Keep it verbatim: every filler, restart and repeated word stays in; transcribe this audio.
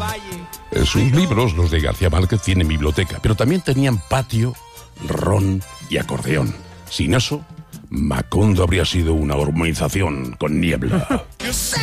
Eh, Sus libros, los de García Márquez, tienen biblioteca, pero también tenían patio, ron y acordeón. Sin eso, Macondo habría sido una urbanización con niebla.